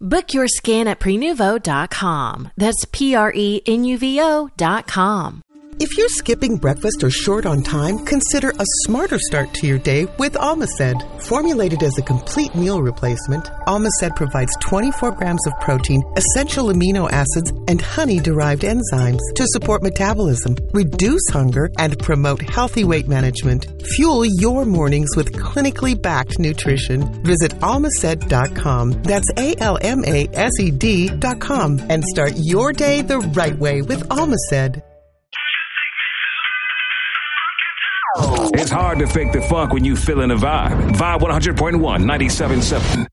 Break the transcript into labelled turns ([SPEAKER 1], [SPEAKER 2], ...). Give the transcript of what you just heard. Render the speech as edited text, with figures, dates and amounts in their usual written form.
[SPEAKER 1] Book your scan at Prenuvo.com. That's Prenuvo.com.
[SPEAKER 2] If you're skipping breakfast or short on time, consider a smarter start to your day with Almaced. Formulated as a complete meal replacement, Almaced provides 24 grams of protein, essential amino acids, and honey-derived enzymes to support metabolism, reduce hunger, and promote healthy weight management. Fuel your mornings with clinically backed nutrition. Visit almaced.com. That's ALMASED.com and start your day the right way with Almaced.
[SPEAKER 3] It's hard to fake the funk when you feeling a vibe. Vibe 100.1, 97.7.